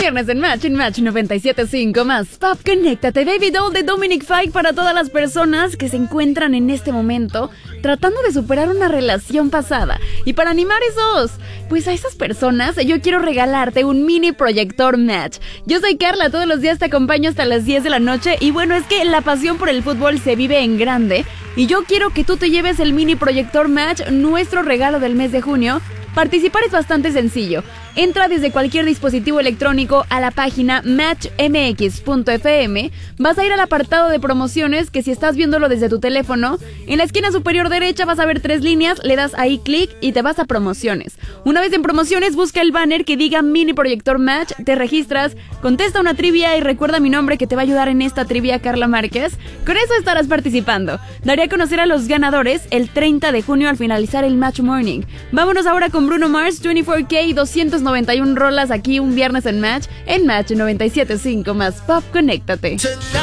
viernes en Match 97.5 más Pop Conéctate, Baby Doll de Dominic Fike para todas las personas que se encuentran en este momento tratando de superar una relación pasada. Y para animar a esas personas, yo quiero regalarte un mini proyector Match. Yo soy Carla, todos los días te acompaño hasta las 10 de la noche y bueno, es que la pasión por el fútbol se vive en grande y yo quiero que tú te lleves el mini proyector Match, nuestro regalo del mes de junio. Participar es bastante sencillo. Entra desde cualquier dispositivo electrónico a la página matchmx.fm. Vas a ir al apartado de promociones, que si estás viéndolo desde tu teléfono, en la esquina superior derecha vas a ver 3 líneas, le das ahí clic y te vas a promociones. Una vez en promociones, busca el banner que diga mini proyector Match, te registras, contesta una trivia y recuerda mi nombre que te va a ayudar en esta trivia, Carla Márquez. Con eso estarás participando. Daré a conocer a los ganadores el 30 de junio al finalizar el Match Morning. Vámonos ahora con Bruno Mars, 24K, 291 rolas aquí un viernes en Match 97.5 más Pop Conéctate.